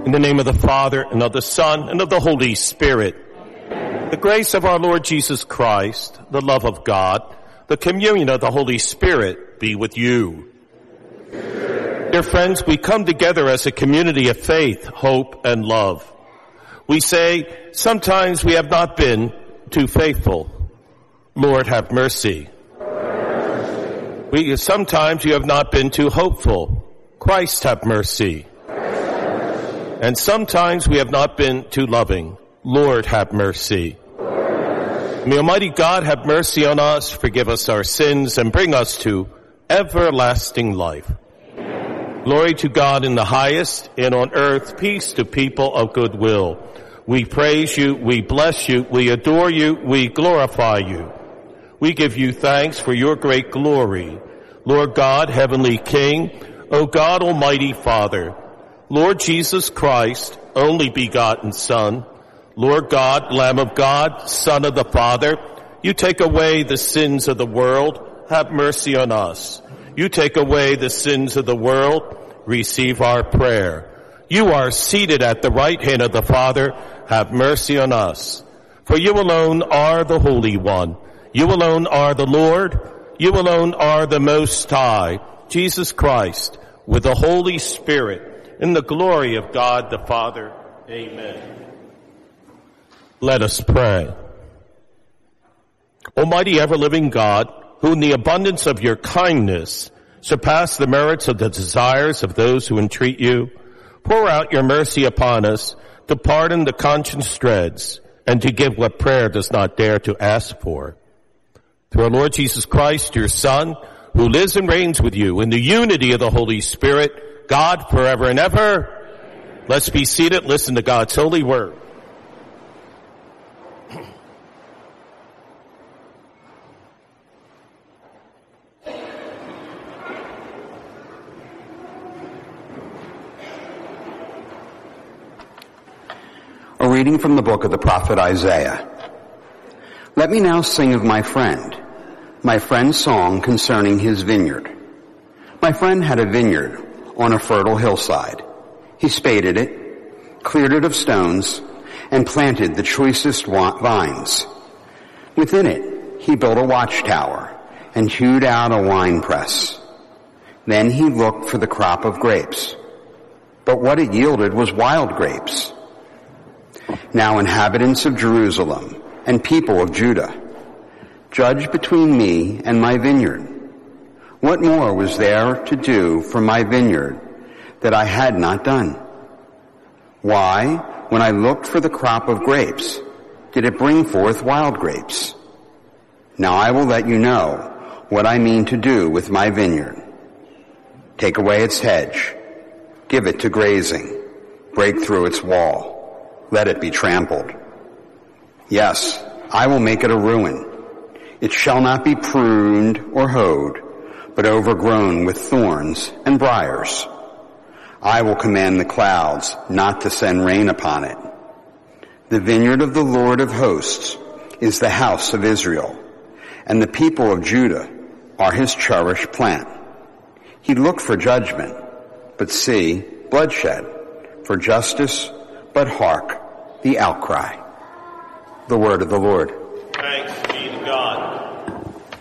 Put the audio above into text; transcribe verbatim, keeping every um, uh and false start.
In the name of the Father, and of the Son, and of the Holy Spirit. The grace of our Lord Jesus Christ, the love of God, the communion of the Holy Spirit be with you. Dear friends, we come together as a community of faith, hope, and love. We say, sometimes we have not been too faithful. Lord, have mercy. We, sometimes you have not been too hopeful. Christ, have mercy. And sometimes we have not been too loving. Lord, have mercy. May Almighty God have mercy on us, forgive us our sins, and bring us to everlasting life. Glory to God in the highest, and on earth peace to people of good will. We praise you, we bless you, we adore you, we glorify you. We give you thanks for your great glory. Lord God, heavenly King, O God, almighty Father, Lord Jesus Christ, only begotten Son, Lord God, Lamb of God, Son of the Father, you take away the sins of the world, have mercy on us. You take away the sins of the world, receive our prayer. You are seated at the right hand of the Father, have mercy on us. For you alone are the Holy One. You alone are the Lord. You alone are the Most High, Jesus Christ, with the Holy Spirit, in the glory of God the Father. Amen. Let us pray. Almighty ever-living God, who in the abundance of your kindness surpass the merits of the desires of those who entreat you, pour out your mercy upon us to pardon the conscience dreads and to give what prayer does not dare to ask for. Through our Lord Jesus Christ, your Son, who lives and reigns with you in the unity of the Holy Spirit, God forever and ever. Let's be seated. Listen to God's holy word. A reading from the book of the prophet Isaiah. Let me now sing of my friend, my friend's song concerning his vineyard. My friend had a vineyard on a fertile hillside. He spaded it, cleared it of stones, and planted the choicest vines. Within it, he built a watchtower and hewed out a winepress. Then he looked for the crop of grapes. But what it yielded was wild grapes. Now, inhabitants of Jerusalem and people of Judah, judge between me and my vineyard. What more was there to do for my vineyard that I had not done? Why, when I looked for the crop of grapes, did it bring forth wild grapes? Now I will let you know what I mean to do with my vineyard. Take away its hedge, give it to grazing, break through its wall. Let it be trampled. Yes, I will make it a ruin. It shall not be pruned or hoed, but overgrown with thorns and briars. I will command the clouds not to send rain upon it. The vineyard of the Lord of hosts is the house of Israel, and the people of Judah are his cherished plant. He looked for judgment, but see, bloodshed, for justice, but hark, the outcry. The word of the Lord.